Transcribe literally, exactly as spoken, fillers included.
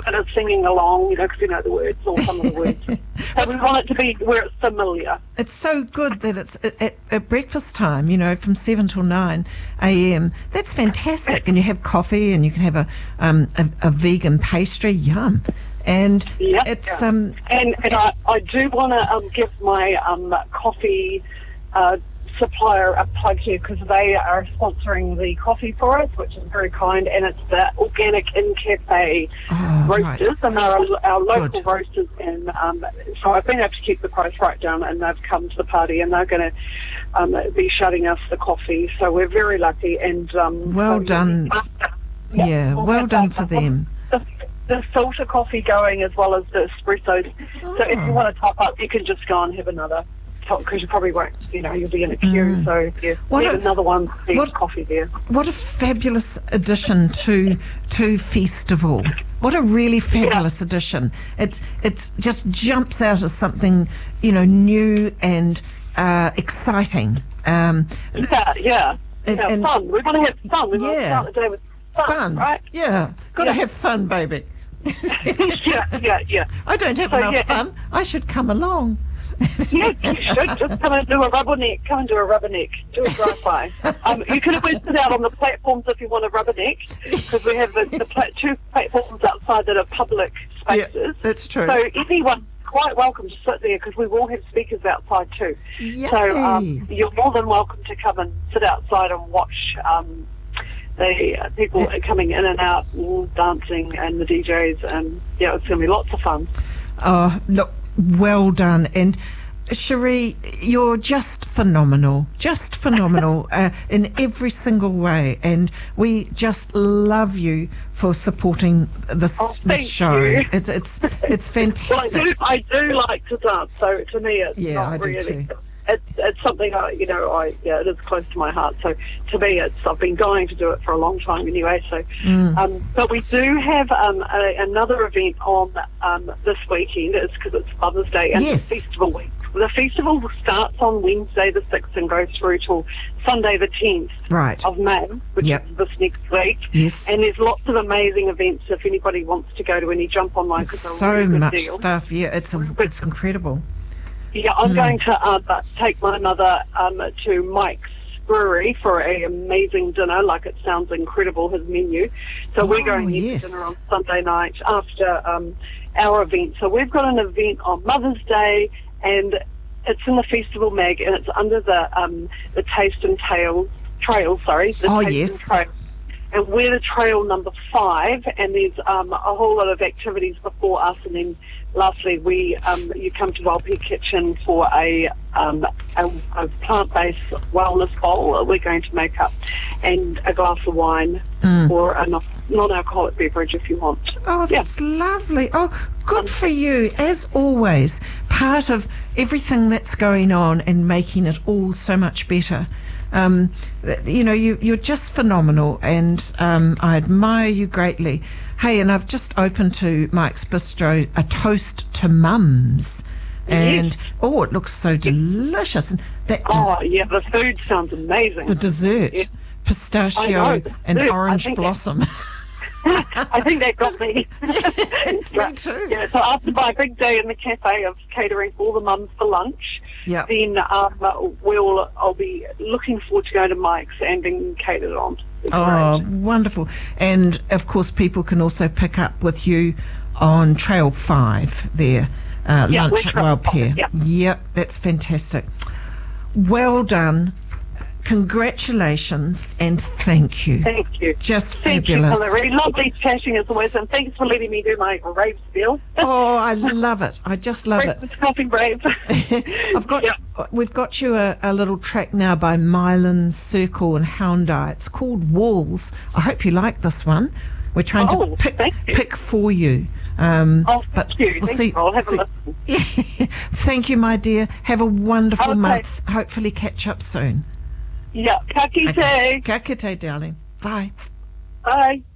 a bit of singing along, you know, because we know the words or some of the words. So we want it to be where it's familiar. It's so good that it's at, at, at breakfast time, you know, from seven till nine a m. That's fantastic. And you have coffee and you can have a um, a, a vegan pastry. Yum. And yep, it's... yeah. um And, and I, I do want to um, give my um, coffee uh, supplier a plug here, because they are sponsoring the coffee for us, which is very kind, and it's the Organic In Cafe oh, Roasters, right. and they're our, our local Good. roasters, and um, so I've been able to keep the price right down, and they've come to the party, and they're going to um, be shutting us the coffee, so we're very lucky, and... Um, well so, done. Yeah, yeah, we'll well done for the, them. The, the filter coffee going as well as the espressos, oh. so if you want to top up, you can just go and have another, because you probably won't, you know, you'll be in a queue, mm. so yeah, what need a, another one, need what, coffee there. What a fabulous addition to to Festival. What a really fabulous yeah. addition. It's it's just jumps out as something, you know, new and uh, exciting. Um, yeah, yeah, and, yeah and fun. We want to have fun. We yeah. want to start the day with fun, fun. right? Yeah, got to yeah. have fun, baby. yeah, yeah, yeah. I don't have so, enough yeah. fun. I should come along. Yeah, you should just come and do a rubberneck. Come and do a rubberneck. Do a drive-by. Um, you can always sit out on the platforms if you want a rubberneck, because we have the, the pla- two platforms outside that are public spaces. Yeah, that's true. So anyone quite welcome to sit there, because we will have speakers outside too. Yay. So um, you're more than welcome to come and sit outside and watch um, the uh, people yeah. coming in and out, all dancing, and the D Js, and yeah, it's going to be lots of fun. Oh, look. Well done. And Cherie, you're just phenomenal, just phenomenal uh, in every single way. And we just love you for supporting this, oh, this show. You. It's it's it's fantastic. Well, I do, I do like to dance, so to me it's yeah, not I do really... too. It's, it's something I, you know, I yeah, it is close to my heart. So to me, it's I've been dying to do it for a long time anyway. So, mm. um, but we do have um, a, another event on um, this weekend. It's because it's Mother's Day and yes. the festival week. The festival starts on Wednesday the sixth and goes through till Sunday the tenth right. of May, which yep. is this next week. Yes. And there's lots of amazing events if anybody wants to go to any, jump online. It's it's a so really good much deal. stuff. Yeah, it's a, it's incredible. Yeah, I'm mm. going to um, take my mother um, to Mike's Brewery for an amazing dinner. Like, it sounds incredible, his menu. So oh, we're going to yes. have dinner on Sunday night after um, our event. So we've got an event on Mother's Day, and it's in the Festival Mag, and it's under the um, the Taste and Trails, trail, sorry. The oh, Taste yes. And Trail. And we're the trail number five, and there's um, a whole lot of activities before us. And then lastly, we um, you come to Walpea Kitchen for a, um, a, a plant-based wellness bowl we're going to make up, and a glass of wine mm. or a non- non-alcoholic beverage if you want. Oh, that's yeah. lovely. Oh, good um, for you, as always. Part of everything that's going on and making it all so much better. Um, you know, you, you're just phenomenal, and um, I admire you greatly. Hey, and I've just opened to Mike's Bistro a toast to mums, and yes. oh, it looks so delicious. And that oh, des- yeah, the food sounds amazing. The dessert, yeah. pistachio know, and dessert, orange blossom. I think that got me. Me too. Yeah, so after my big day in the cafe of catering all the mums for lunch, yep. then um, we'll I'll be looking forward to going to Mike's and being catered on. Oh, wonderful. And of course, people can also pick up with you on Trail five there, uh, yeah, lunch at Walpea. Yeah. Yep, that's fantastic. Well done. Congratulations and thank you. Thank you. Just thank fabulous. You, Hilary. Lovely chatting as always, and thanks for letting me do my rave spiel. Oh, I love it. I just love it. Coffee brave. I've got, yeah. We've got you a, a little track now by Mylan Circle and Houndai. It's called Walls. I hope you like this one. We're trying oh, to pick pick for you. Um, oh, thank but you. We'll thank see, you. I'll have see. a listen. Thank you, my dear. Have a wonderful okay. month. Hopefully catch up soon. Yeah, ka kite. Okay. Ka kite, darling. Bye. Bye.